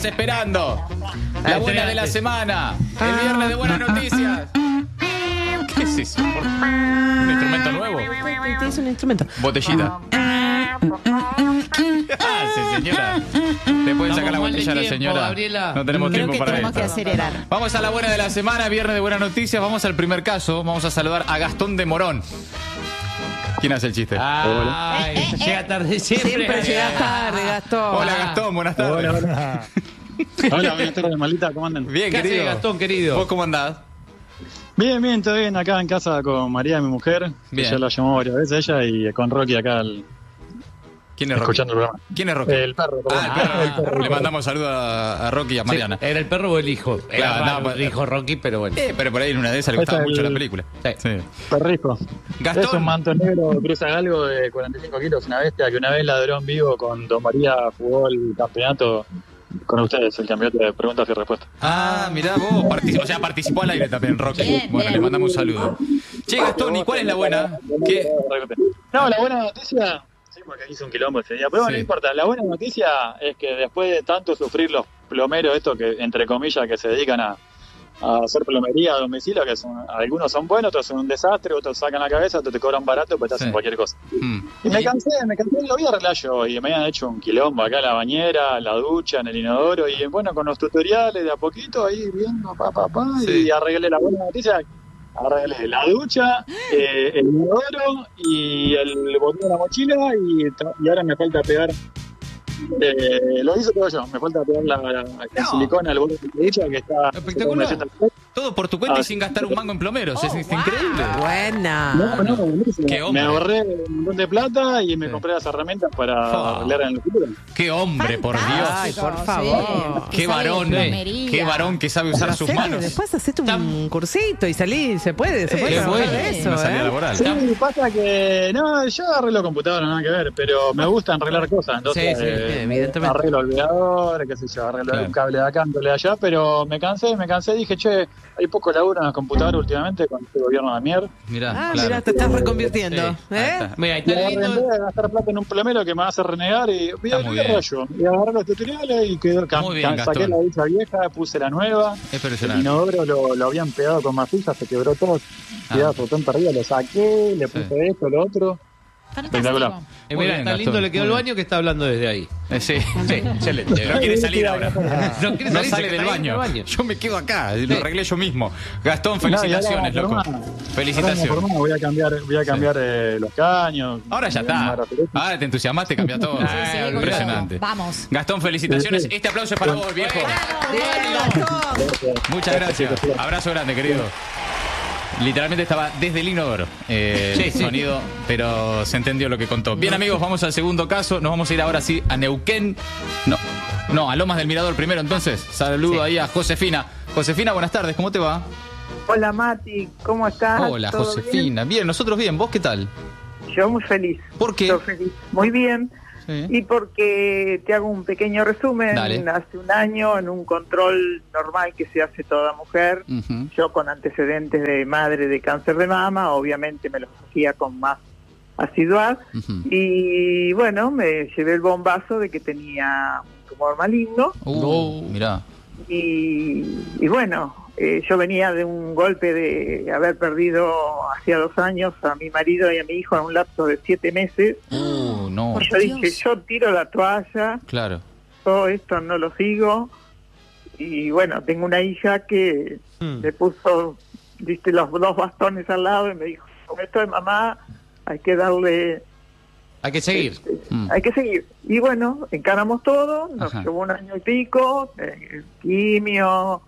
estábamos esperando. La buena de la semana. El viernes de buenas noticias. ¿Qué es eso? ¿Un instrumento nuevo? Es un instrumento. Botellita. Sí, señora. ¿Le pueden sacar la botella a la señora? Gabriela. No tenemos Creo tiempo que para tenemos esto. que acelerar. Vamos a la buena de la semana, viernes de buenas noticias. Vamos al primer caso. Vamos a saludar a Gastón de Morón. ¿Quién hace el chiste? Ay, llega tarde siempre. Siempre llegas tarde, Gastón. Hola, Gastón, buenas tardes. Hola, buenas tardes, maldita, ¿cómo andan? Bien, ¿Qué hace, querido. Gastón, querido? ¿Vos cómo andás? Bien, todo bien, acá en casa con María, mi mujer, Bien. que ya la llamó varias veces ella, y con Rocky acá ¿Quién es Rocky? escuchando el programa. ¿Quién es Rocky? El perro, perdón. El perro. Le mandamos saludos a Rocky y a Mariana. Sí, ¿era el perro o el hijo? Era Claro, raro, no, el hijo Rocky, pero bueno. Pero por ahí en una de esas le Este gustaba es mucho el- la película. Sí. Perrijo. Gastón. Es un manto negro cruza galgo de 45 kilos, una bestia que una vez ladró en vivo con Don María, jugó el campeonato con ustedes, el campeonato de preguntas y respuestas. Mirá vos, participó al aire también, Rocky. Bien, Bueno, bien. le mandamos un saludo. Che, Gastón, ¿y cuál es la buena? ¿Qué? No, la buena noticia, sí, porque hice un quilombo ese día, pero bueno, Sí. no importa. La buena noticia es que después de tanto sufrir los plomeros, estos que, entre comillas, que se dedican a hacer plomería a domicilio, que son, algunos son buenos, otros son un desastre, otros sacan la cabeza, otros te cobran barato, pues te hacen Sí. cualquier cosa. Mm. Y me cansé, lo voy a arreglar yo, y me habían hecho un quilombo acá en la bañera, en la ducha, en el inodoro, y bueno, con los tutoriales de a poquito, ahí viendo, Sí. y arreglé la buena noticia. Arreglé la ducha, el inodoro y el botón de la mochila, y ahora me falta pegar. Lo hice todo yo, me falta pegar el silicona al borde de la ducha que está. Espectacular. Todo por tu cuenta y sin gastar un mango en plomeros. Es increíble. Buena. No, buenísimo. Qué hombre. Me ahorré un montón de plata y me Sí. compré las herramientas para Oh. arreglar en el futuro. Qué hombre, por Dios. Ay, por Sí, favor. que Qué sabe de varón. plomería. Qué varón que sabe usar sus Hacete, manos. Después hacete un cursito y salí. Se puede Qué trabajar bueno. de eso, Una salida laboral. Sí, pasa que no, yo arreglo computadora, nada que ver, pero me gusta arreglar cosas, entonces Sí, evidentemente. arreglo el veador, qué sé yo, arreglo Claro. un cable de acá, un cable de allá, pero me cansé, dije, che, hay poco laburo en la computadora últimamente con este gobierno de mierda. Mirá, Mira, te estás reconvirtiendo. Sí, ahí está. Mira, Y está agarré en vez lindo. de gastar plata en un plomero que me hace renegar y voy a Está muy bien. rollo. Y agarré los tutoriales y quedó, Muy bien, saqué Gastón. la ducha vieja, puse la nueva. El Impresionante. inodoro lo habían pegado con masilla, se quebró todo, quedaba botón para arriba, lo saqué, le puse esto, lo otro. Espectacular. Fantástico. Muy Mira, bien, está lindo, Gastón. le quedó Muy el bien. baño que está hablando desde ahí. Sí, excelente. No quiere salir ahora. No quiere No salir, sale se del está yendo baño. al baño. Yo me quedo acá, lo arreglé yo mismo. Gastón, No, y ahora, felicitaciones, loco. por más, Felicitaciones. voy a cambiar los caños. Ahora ya está. Ahora te entusiasmaste, cambia todo. Sí, sí, con Impresionante. todo. Vamos. Gastón, felicitaciones. Sí, sí. Este aplauso es para vos, viejo. Bien, Gastón. Muchas gracias. Abrazo grande, querido. Literalmente estaba desde el inodoro. Sonido, pero se entendió lo que contó. Bien, amigos, vamos al segundo caso. Nos vamos a ir ahora sí a Neuquén. No, a Lomas del Mirador primero. Entonces, saludo ahí a Josefina. Josefina, buenas tardes, ¿cómo te va? Hola Mati, ¿cómo estás? Hola, ¿Todo Josefina. Bien, nosotros bien. ¿Vos qué tal? bien? Yo muy feliz. ¿Por qué? Yo feliz. Muy bien. Sí. Y porque te hago un pequeño resumen. Dale. Hace un año, en un control normal que se hace toda mujer, Ujú. yo con antecedentes de madre de cáncer de mama, obviamente me los hacía con más asiduidad. Ujú. Y bueno, me llevé el bombazo de que tenía un tumor maligno. Mirá. Y bueno, yo venía de un golpe de haber perdido hacía 2 años a mi marido y a mi hijo en un lapso de 7 meses. No. Por Yo dije, Dios. yo tiro la toalla, Claro. todo esto no lo sigo. Y bueno, tengo una hija que le puso, viste, los 2 bastones al lado y me dijo, con esto de mamá hay que darle... Hay que seguir. Mm. Hay que seguir. Y bueno, encaramos todo, nos Ajá. llevó 1 año y pico, quimio,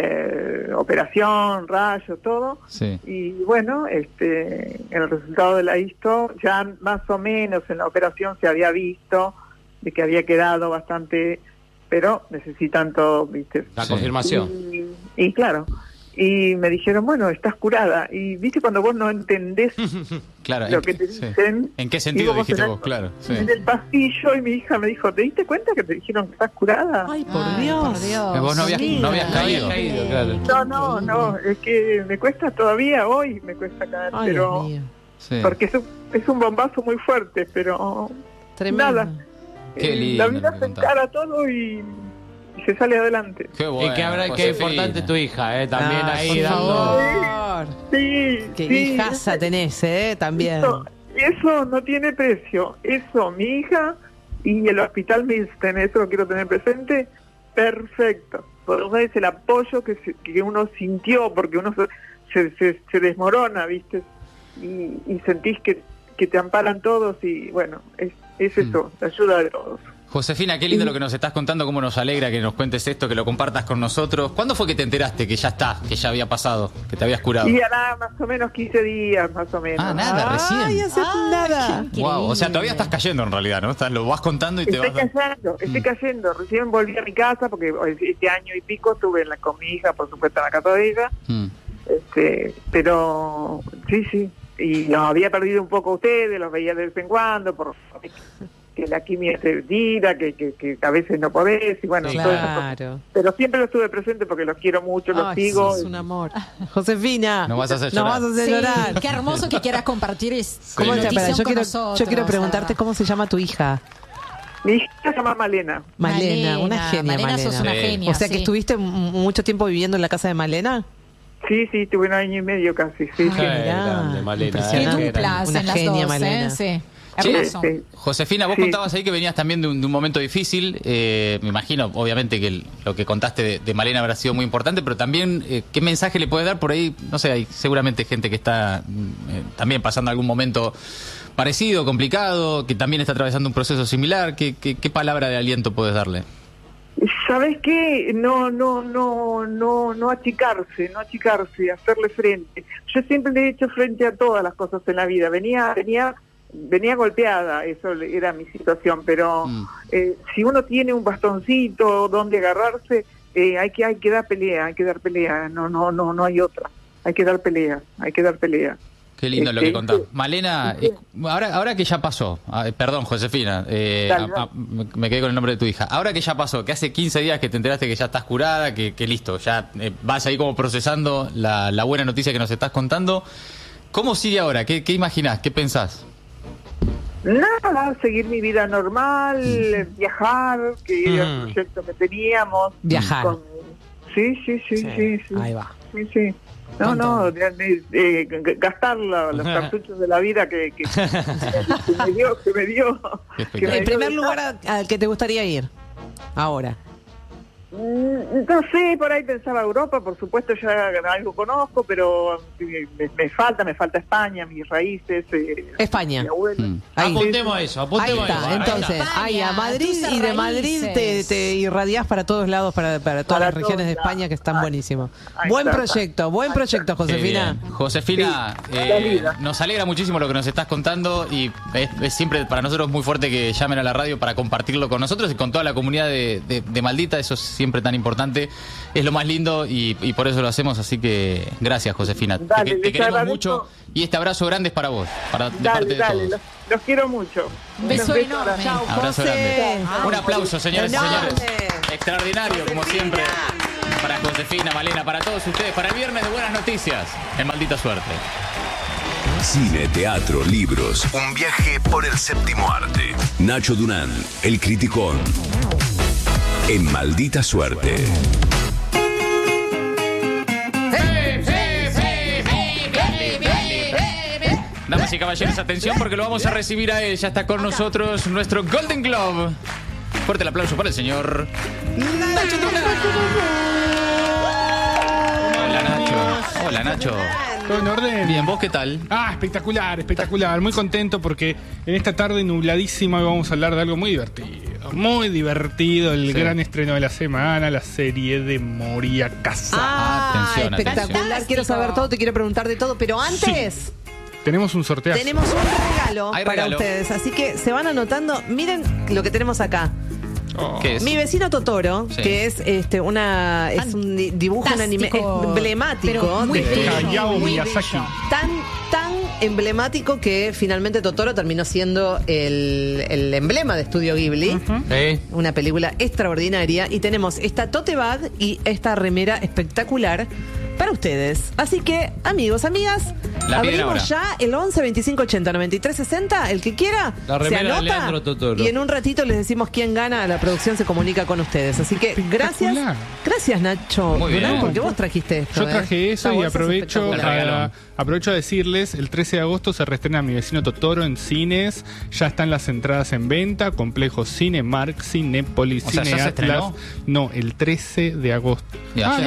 operación, rayos, todo. Sí. Y bueno, el resultado de la histo, ya más o menos en la operación se había visto de que había quedado bastante, pero necesitan todo, ¿viste? La Sí. confirmación. Y claro, y me dijeron, bueno, estás curada. Y viste cuando vos no entendés Claro. lo que te sí. dicen. ¿En qué sentido Digo, dijiste en el- vos? Claro. Sí. En el pasillo, y mi hija me dijo, ¿te diste cuenta que te dijeron que estás curada? Ay, por Ay, Dios. por Dios. Que vos no habías caído. Claro. No, es que me cuesta todavía hoy, me cuesta caer, Ay, pero Dios mío. Sí. porque es un bombazo muy fuerte, pero Tremendo. nada. Qué lindo La vida lo que se contás. encara todo y y se sale adelante. Qué bueno. Y qué Josefina. importante tu hija, también Ay, ahí por dando. favor. Sí, Qué sí. hijaza tenés, también. Eso no tiene precio. Eso, mi hija y el hospital Milsten, eso lo quiero tener presente. Perfecto. Por eso es el apoyo que uno sintió, porque uno se desmorona, ¿viste? Y sentís que te amparan todos y bueno, es eso, la ayuda de todos. Josefina, qué lindo lo que nos estás contando, cómo nos alegra que nos cuentes esto, que lo compartas con nosotros. ¿Cuándo fue que te enteraste que ya está, que ya había pasado, que te habías curado? Y hará más o menos 15 días, más o menos. Ah, nada, recién. Ay, hace nada. Wow, o sea, todavía estás cayendo en realidad, ¿no? Lo vas contando y te vas... Estoy cayendo. Recién volví a mi casa porque este año y pico estuve con mi hija, por supuesto, en la casa de ella. Pero sí. Y los había perdido un poco a ustedes, los veía de vez en cuando, por que la quimio te tira, que a veces no podés, y bueno, todo eso. Claro. Pero siempre los tuve presente porque los quiero mucho, los sigo. Es un amor. Josefina, Nos vas a hacer llorar. Sí, llorar. qué hermoso que quieras compartir ¿Cómo la te noticia yo con quiero, nosotros, yo quiero preguntarte Sara. cómo se llama tu hija. Mi hija se llama Malena. Malena, una genia, Malena, sos una Sí. genia. O sea que sí. estuviste mucho tiempo viviendo en la casa de Malena. Sí, tuve 1 año y medio casi, sí. Qué Mirá, grande, Malena. Qué impresionante. duplas Una en las genia, dos, Malena. Sí. Sí, Hermoso. Sí. Josefina, vos Sí. contabas ahí que venías también de un momento difícil. Me imagino, obviamente, que lo que contaste de Malena habrá sido muy importante, pero también, ¿qué mensaje le puedes dar por ahí? No sé, hay seguramente gente que está también pasando algún momento parecido, complicado, que también está atravesando un proceso similar. ¿Qué palabra de aliento puedes darle? ¿Sabes qué? No achicarse, hacerle frente. Yo siempre le he hecho frente a todas las cosas en la vida. Venía golpeada, eso era mi situación, pero si uno tiene un bastoncito donde agarrarse, hay que dar pelea, no hay otra. Hay que dar pelea. Qué lindo lo que contás. Malena, ahora que ya pasó, perdón, Josefina, Dale. me quedé con el nombre de tu hija. Ahora que ya pasó, que hace 15 días que te enteraste que ya estás curada, que listo, ya vas ahí como procesando la buena noticia que nos estás contando. ¿Cómo sigue ahora? ¿Qué imaginás? ¿Qué pensás? Nada, seguir mi vida normal, viajar, que era el proyecto que teníamos. Viajar. Sí. Ahí va. Sí. Gastar los cartuchos de la vida que me dio. En primer lugar, ¿al que te gustaría ir? Ahora. No sé, por ahí pensaba Europa, por supuesto ya algo conozco, pero me falta España, mis raíces. España. Mi abuelo. Ahí. Apuntemos eso, Ahí apuntemos está, eso. entonces, España, ahí a Madrid, tus y de Madrid raíces. te irradiás para todos lados, para todas Para las regiones de todos España lados. que están buenísimos. ahí Buen está. proyecto, Qué Josefina. bien. Josefina, la vida. nos alegra muchísimo lo que nos estás contando y es siempre para nosotros muy fuerte que llamen a la radio para compartirlo con nosotros y con toda la comunidad de Maldita. Eso es siempre tan importante. Es lo más lindo y por eso lo hacemos. Así que gracias, Josefina. Dale, te les queremos agradezco. mucho y este abrazo grande es para vos, de parte de Dale, todos. los quiero mucho. Un beso enorme. Chau, Abrazo José. grande. Un aplauso, señores y Enorme. señores. Extraordinario, como siempre. Para Josefina, Malena, para todos ustedes. Para el viernes de buenas noticias. En Maldita Suerte. Cine, teatro, libros. Un viaje por el séptimo arte. Nacho Dunán, El Criticón. En Maldita Suerte. Damas y caballeros, atención porque lo vamos a recibir a él. Ya está con nosotros nuestro Golden Globe. Fuerte el aplauso para el señor Nacho Dunán. Hola, Nacho. Hola, Nacho. ¿Todo en orden? Bien, ¿vos qué tal? Espectacular. Muy contento porque en esta tarde nubladísima hoy vamos a hablar de algo muy divertido. Muy divertido, el Sí. gran estreno de la semana, la serie de Moria Casa. Atención, espectacular. atención. Quiero saber todo, te quiero preguntar de todo, pero antes Tenemos un sorteo. tenemos un regalo Hay para regalo. ustedes. Así que se van anotando. Miren lo que tenemos acá. ¿Qué es? Mi vecino Totoro, Sí. que es es un dibujo, un anime Fantástico, emblemático, pero muy de- bello, Hayao muy Miyazaki. bello. tan emblemático que finalmente Totoro terminó siendo el emblema de Estudio Ghibli. Una película extraordinaria. Y tenemos esta tote bag y esta remera espectacular para ustedes. Así que, amigos, amigas, La piden ahora. Abrimos ya el 11 25 80 93 60. El que quiera, La se remera de anota. Leandro Totoro. Y en un ratito les decimos quién gana. La producción se comunica con ustedes. Así que Espectacular. gracias Nacho. Muy bien. Porque vos trajiste esto. Yo traje eso Esta y bolsa es aprovecho espectacular. aprovecho a decirles, el 13 de agosto se reestrena Mi vecino Totoro en cines, ya están las entradas en venta, Complejo Cinemark, Cinépolis, O sea, ¿ya Cine se Atlas. estrenó? No, el 13 de agosto. Ya.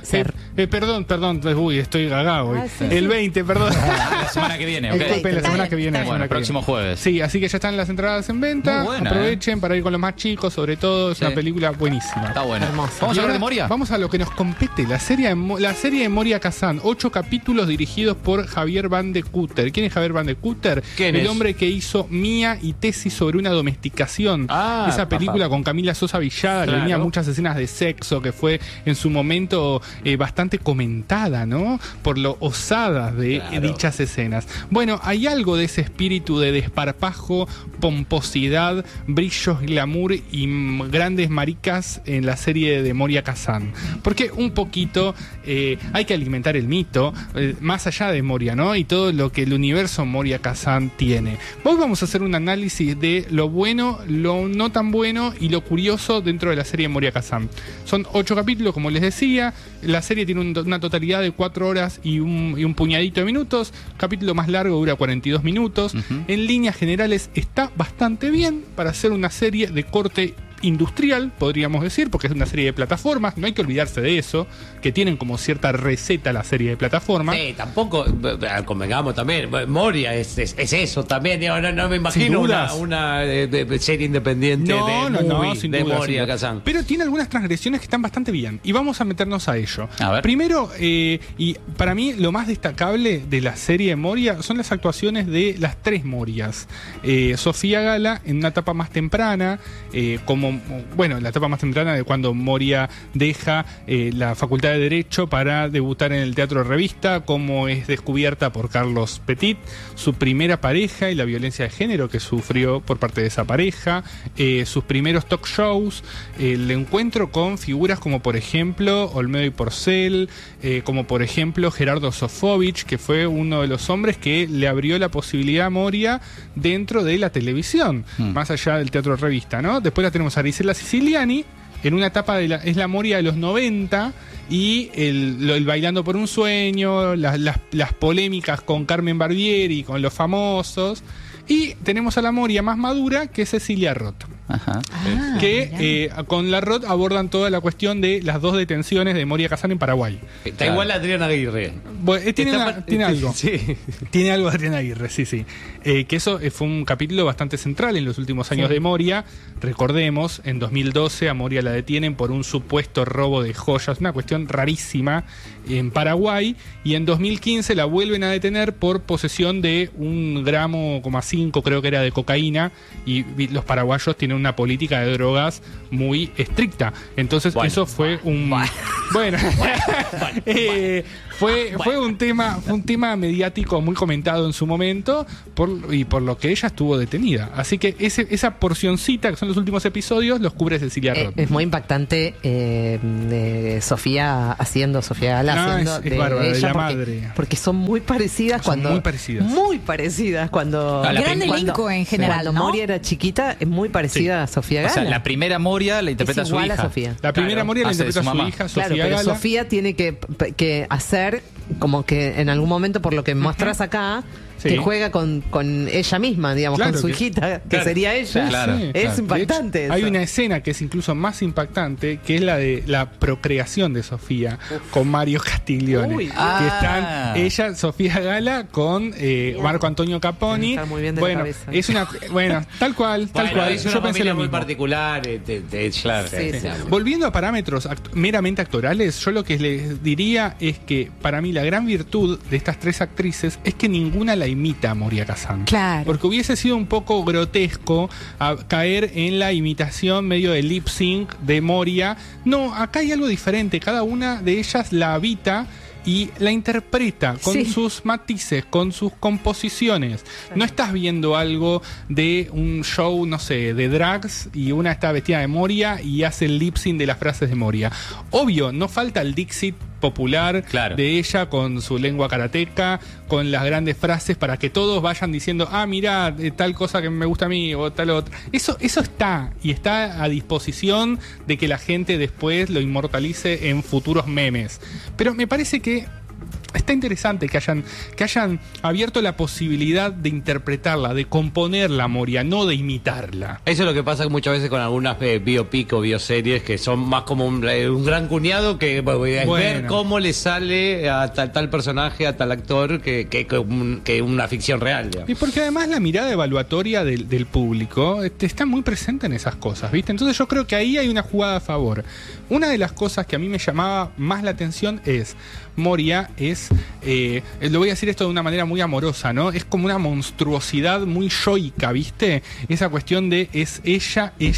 Perdón, uy, estoy gagado hoy. Ah, sí, El sí. 20, perdón. La semana que viene, ¿ok? Disculpen, la semana que viene. la Bueno, semana el que próximo viene. jueves. Sí, así que ya están las entradas en venta. Muy buena, Aprovechen para ir con los más chicos, sobre todo. Es Sí. una película buenísima. Está bueno. Hermoso. ¿Vamos Y a hablar ahora de Moria? Vamos a lo que nos compete, la serie de Moria Kazan. 8 capítulos dirigidos por Javier Van de Kutter. ¿Quién es Javier Van de Kutter? ¿Quién El es? hombre que hizo Mía y Tesis sobre una domesticación. Ah, Esa película con Camila Sosa Villada, que Claro. tenía muchas escenas de sexo, que fue en su momento bastante comentada, ¿no? Por lo osadas de Claro. dichas escenas. Bueno, hay algo de ese espíritu de desparpajo, pomposidad, brillos, glamour y grandes maricas en la serie de Moria Kazan. Porque un poquito hay que alimentar el mito, más allá de Moria, ¿no? Y todo lo que el universo Moria Kazan tiene. Hoy vamos a hacer un análisis de lo bueno, lo no tan bueno y lo curioso dentro de la serie Moria Kazan. Son 8 capítulos, como les decía. La serie tiene una totalidad de 4 horas y un puñadito de minutos. Capítulo más largo dura 42 minutos. En líneas generales está bastante bien para hacer una serie de corte industrial, podríamos decir, porque es una serie de plataformas. No hay que olvidarse de eso, que tienen como cierta receta la serie de plataformas. Sí, tampoco, convengamos también, Moria es eso también. Digo, no me Sin imagino dudas. una serie independiente sin de duda, Moria sin duda. Kazan. Pero tiene algunas transgresiones que están bastante bien. Y vamos a meternos a ello. A ver. Primero, y para mí lo más destacable de la serie de Moria son las actuaciones de las 3 Morias. Sofía Gala en una etapa más temprana, la etapa más temprana de cuando Moria deja la Facultad de Derecho para debutar en el Teatro de Revista, como es descubierta por Carlos Petit, su primera pareja y la violencia de género que sufrió por parte de esa pareja, sus primeros talk shows, el encuentro con figuras como por ejemplo Olmedo y Porcel, como por ejemplo Gerardo Sofovich, que fue uno de los hombres que le abrió la posibilidad a Moria dentro de la televisión, más allá del Teatro de Revista, ¿no? Después la tenemos a Grisela Siciliani en una etapa es la Moria de los 90 y el Bailando por un Sueño, las polémicas con Carmen Barbieri, con los famosos. Y tenemos a la Moria más madura, que es Cecilia Roth. Ajá. Que con la Roth abordan toda la cuestión de las 2 detenciones de Moria Kazan en Paraguay. Está igual a Adriana Aguirre. Bueno, tiene algo. Sí. Tiene algo de Adriana Aguirre, sí. Que eso fue un capítulo bastante central en los últimos años de Moria. Recordemos, en 2012 a Moria la detienen por un supuesto robo de joyas, una cuestión rarísima en Paraguay. Y en 2015 la vuelven a detener por posesión de 1,5 gramos, creo que era, de cocaína. Y los paraguayos tienen una política de drogas muy estricta. Entonces eso fue un... Fue un tema mediático muy comentado en su momento por lo que ella estuvo detenida. Así que esa porcioncita que son los últimos episodios los cubre Cecilia Roth. Es muy impactante Sofía Gala haciendo es de bárbara, de ella la porque, madre. porque son muy parecidas Son muy parecidas. muy parecidas cuando Gran cuando- elenco en general, cuando ¿no? Moria era chiquita es muy parecida a Sofía O Gala. sea, la primera Moria la interpreta es su igual hija. a Sofía. La primera Claro, Moria la hace de interpreta su su mamá. hija, Claro, Sofía pero Gala. Sofía tiene que hacer como que en algún momento, por lo que mostrás acá, Sí. que juega con ella misma, digamos, Claro con su que- hijita, que claro. sería ella. Claro. Sí. Es Claro. impactante. De hecho, hay eso. una escena que es incluso más impactante, que es la de la procreación de Sofía con Mario Castiglione. Uy. Que Ah. están ella, Sofía Gala, con Marco Antonio Caponi. Está muy bien de la bueno, cabeza. es una. Bueno, tal cual. Es una Yo pensé familia lo muy mismo. particular. Claro. Sí, sí. Volviendo a parámetros meramente actorales, yo lo que les diría es que para mí la gran virtud de estas 3 actrices es que ninguna la imita a Moria Kazan. Claro. Porque hubiese sido un poco grotesco caer en la imitación medio de lip sync de Moria. No, acá hay algo diferente. Cada una de ellas la habita y la interpreta con Sí. sus matices, con sus composiciones. No estás viendo algo de un show, no sé, de drags y una está vestida de Moria y hace el lip sync de las frases de Moria. Obvio, no falta el Dixit popular de ella, con su lengua karateca, con las grandes frases para que todos vayan diciendo, mira, tal cosa que me gusta a mí o tal otra. Eso está, y está a disposición de que la gente después lo inmortalice en futuros memes. Pero me parece que está interesante que hayan abierto la posibilidad de interpretarla, de componerla, Moria, no de imitarla. Eso es lo que pasa muchas veces con algunas biopic o bioseries que son más como un gran cuñado que ver cómo le sale a tal personaje, a tal actor que una ficción real, digamos. Y porque además la mirada evaluatoria del público está muy presente en esas cosas, ¿viste? Entonces yo creo que ahí hay una jugada a favor. Una de las cosas que a mí me llamaba más la atención es Moria lo voy a decir esto de una manera muy amorosa, ¿no? Es como una monstruosidad muy yoica, ¿viste? Esa cuestión de es ella y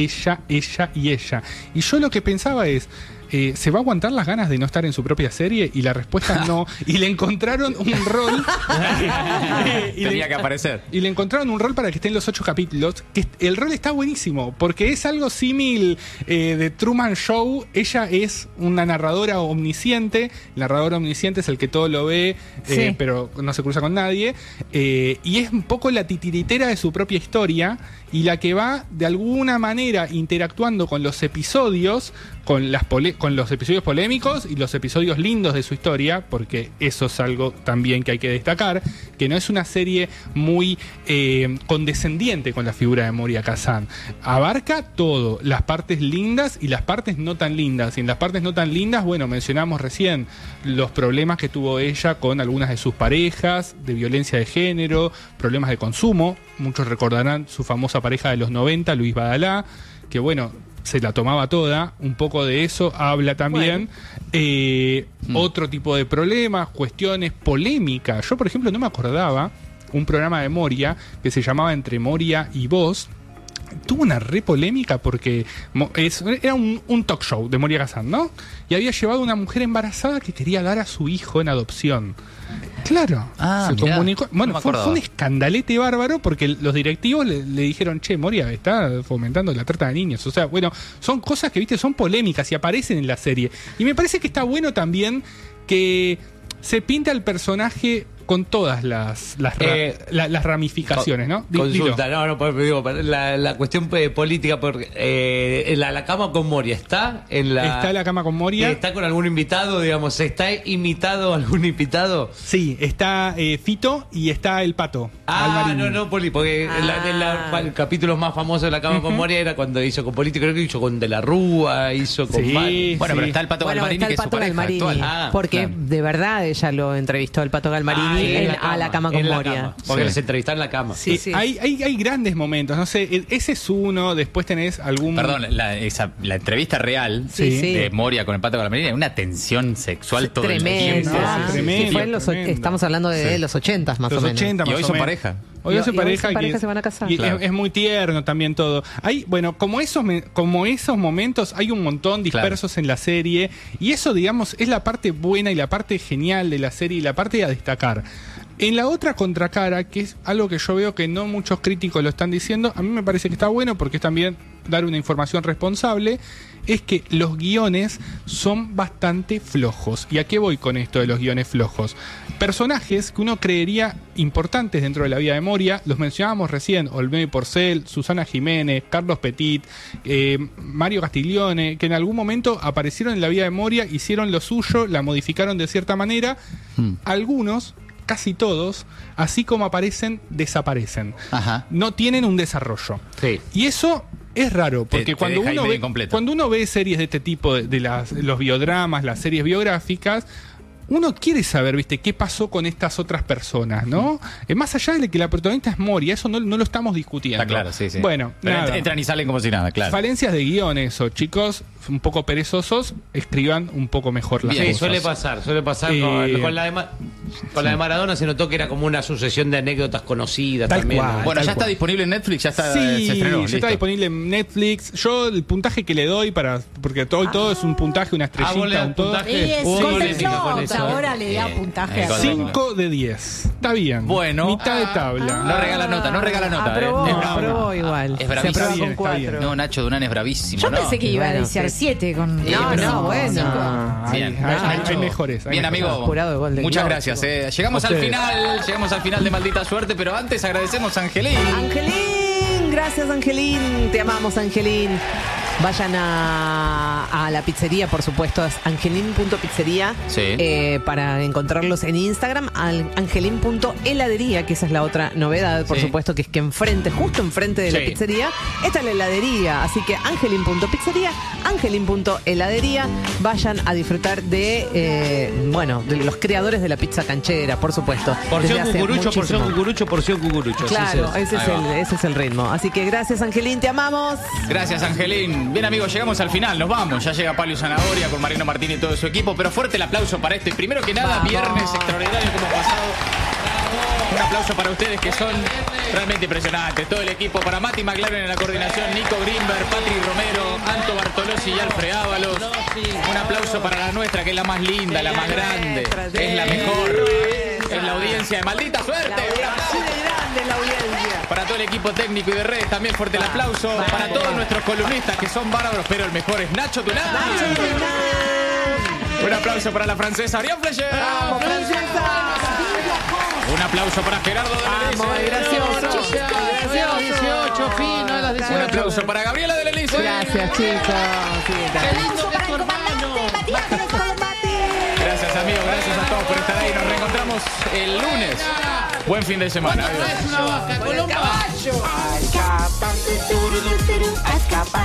ella. Y yo lo que pensaba es, ¿se va a aguantar las ganas de no estar en su propia serie? Y la respuesta no. Y le encontraron un rol. Tenía que aparecer. Y le encontraron un rol para que esté en los 8 capítulos. Que el rol está buenísimo, porque es algo símil de Truman Show. Ella es una narradora omnisciente. El narrador omnisciente es el que todo lo ve, pero no se cruza con nadie. Y es un poco la titiritera de su propia historia. Y la que va, de alguna manera, interactuando con los episodios, con los episodios polémicos y los episodios lindos de su historia, porque eso es algo también que hay que destacar, que no es una serie muy condescendiente con la figura de Moria Kazan. Abarca todo, las partes lindas y las partes no tan lindas. Y en las partes no tan lindas, bueno, mencionamos recién los problemas que tuvo ella con algunas de sus parejas, de violencia de género, problemas de consumo. Muchos recordarán su famosa pareja de los 90, Luis Badalá, que bueno, se la tomaba toda. Un poco de eso habla también. Otro tipo de problemas, cuestiones polémicas. Yo, por ejemplo, no me acordaba un programa de Moria que se llamaba Entre Moria y Vos. Tuvo una re polémica porque era un talk show de Moria Kazan, ¿no? Y había llevado a una mujer embarazada que quería dar a su hijo en adopción. Claro, se comunicó. Bueno, no fue un escandalete bárbaro porque los directivos le dijeron, che, Moria está fomentando la trata de niños. O sea, bueno, son cosas que, viste, son polémicas y aparecen en la serie. Y me parece que está bueno también que se pinta al personaje con todas las ramificaciones, ¿no? Consulta, digo, la cuestión política, porque la cama con Moria está en la... Está en la cama con Moria. ¿Está con algún invitado, digamos? ¿Está imitado algún invitado? Sí, está Fito y está el Pato. Poli, porque el capítulo más famoso de la cama con Moria era cuando hizo con político, creo que hizo con De la Rúa, hizo con... Pero está el Pato Galmarini, está el Pato Galmarini, porque de verdad ella lo entrevistó el Pato Galmarini a la cama con Moria. Porque les entrevistaron en la cama. Sí. Hay grandes momentos, no sé, ese es uno, después tenés algún... Perdón, la entrevista real de Moria con el Pato Galmarini, una tensión sexual todo el tiempo. Tremendo. Estamos hablando de los 80 más o menos. 80 y hoy son pareja. Hoy son pareja se van a casar. Y es muy tierno también todo. Como esos momentos hay un montón dispersos en la serie, y eso, digamos, es la parte buena y la parte genial de la serie y la parte a destacar. En la otra contracara, que es algo que yo veo que no muchos críticos lo están diciendo, a mí me parece que está bueno porque es también dar una información responsable, es que los guiones son bastante flojos. ¿Y a qué voy con esto de los guiones flojos? Personajes que uno creería importantes dentro de la vida de Moria, los mencionábamos recién, Olmedo Porcel, Susana Jiménez, Carlos Petit, Mario Castiglione, que en algún momento aparecieron en la vida de Moria, hicieron lo suyo, la modificaron de cierta manera. Algunos, casi todos, así como aparecen, desaparecen. No tienen un desarrollo. Y eso es raro, porque cuando uno ve series de este tipo, de los biodramas, las series biográficas, uno quiere saber, ¿viste?, qué pasó con estas otras personas, ¿no? Más allá de que la protagonista es Moria, eso no lo estamos discutiendo. Está claro, sí. Bueno, entran y salen como si nada, claro. Falencias de guiones, o chicos un poco perezosos, escriban un poco mejor las cosas. Suele pasar. Con la de Maradona se notó que era como una sucesión de anécdotas conocidas también. Bueno, ya está disponible en Netflix, se estrenó. Ya está disponible en Netflix. Yo el puntaje que le doy porque todo es un puntaje, una estrellita, un todo. Ahora le da puntaje. 5 de 10. Está bien. Bueno. Mitad de tabla. No regala nota. Aprobó igual. Es bravísimo. Se aprueba con 4. No, Nacho Dunán es bravísimo. Yo pensé que iba a decir 7 con. No, bueno. Bien. Hay mejores. Bien, amigo. Muchas gracias. Llegamos al final de Maldita Suerte, pero antes agradecemos a Angelín. Angelín, gracias Angelín. Te amamos, Angelín. Vayan a la pizzería, por supuesto, es angelin.pizzería, para encontrarlos en Instagram, angelin.heladería, que esa es la otra novedad, por supuesto, que es que justo enfrente de la pizzería, está la heladería. Así que angelin.pizzería, angelin.heladería, vayan a disfrutar de los creadores de la pizza canchera, por supuesto. Porción cucurucho. Claro, ese es el ritmo. Así que gracias, Angelín, te amamos. Gracias, Angelín. Bien, amigos, llegamos al final, nos vamos. Ya llega Pablo Zanahoria con Mariano Martín y todo su equipo, pero fuerte el aplauso para este. Primero que nada, viernes extraordinario como pasado. Un aplauso para ustedes que son realmente impresionantes. Todo el equipo, para Mati McLaren en la coordinación, Nico Greenberg, Patrick Romero, Anto Bartolozzi y Alfred Ábalos. Un aplauso para la nuestra, que es la más linda, la más grande, es la mejor. Es la audiencia de Maldita Suerte. La audiencia. Para todo el equipo técnico y de redes también fuerte el aplauso. Para todos nuestros columnistas que son bárbaros, pero el mejor es Nacho Tunán. Un aplauso para la francesa Ariane Flecher. ¡Vamos, francesa! Un aplauso para Gerardo de la gracioso. 18, fino a las 18. Un aplauso para Gabriela de la Elise. Gracias, chicos. Qué lindo que es tu hermano. Gracias, amigos. Gracias a todos por estar ahí. Nos reencontramos el lunes. Buen fin de semana. Es una vaca, Colomba. Al caballo.